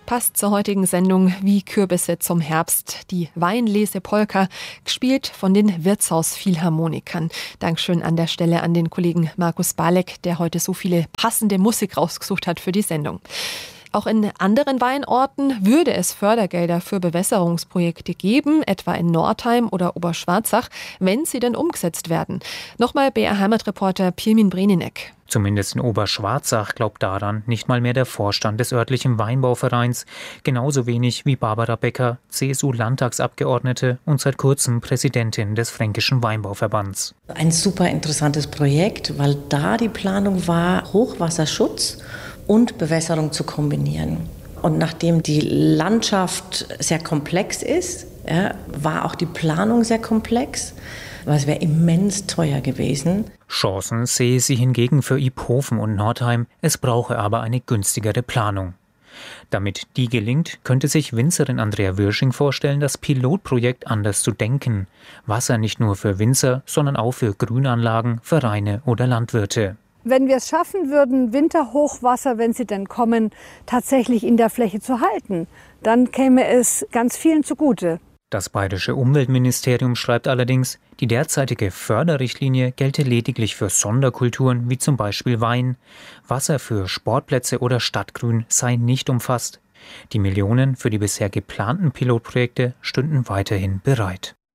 Passt zur heutigen Sendung wie Kürbisse zum Herbst. Die Weinlese-Polka, gespielt von den Wirtshaus-Philharmonikern. Dankeschön an der Stelle an den Kollegen Markus Balek, der heute so viele passende Musik rausgesucht hat für die Sendung. Auch in anderen Weinorten würde es Fördergelder für Bewässerungsprojekte geben, etwa in Nordheim oder Oberschwarzach, wenn sie denn umgesetzt werden. Nochmal BR-Heimatreporter Pirmin Breninek. Zumindest in Oberschwarzach glaubt daran nicht mal mehr der Vorstand des örtlichen Weinbauvereins, genauso wenig wie Barbara Becker, CSU-Landtagsabgeordnete und seit kurzem Präsidentin des Fränkischen Weinbauverbands. Ein super interessantes Projekt, weil da die Planung war, Hochwasserschutz und Bewässerung zu kombinieren. Und nachdem die Landschaft sehr komplex ist, war auch die Planung sehr komplex, weil es wäre immens teuer gewesen. Chancen sehe sie hingegen für Iphofen und Nordheim, es brauche aber eine günstigere Planung. Damit die gelingt, könnte sich Winzerin Andrea Würsching vorstellen, das Pilotprojekt anders zu denken. Wasser nicht nur für Winzer, sondern auch für Grünanlagen, Vereine oder Landwirte. Wenn wir es schaffen würden, Winterhochwasser, wenn sie denn kommen, tatsächlich in der Fläche zu halten, dann käme es ganz vielen zugute. Das bayerische Umweltministerium schreibt allerdings, die derzeitige Förderrichtlinie gelte lediglich für Sonderkulturen wie zum Beispiel Wein. Wasser für Sportplätze oder Stadtgrün sei nicht umfasst. Die Millionen für die bisher geplanten Pilotprojekte stünden weiterhin bereit.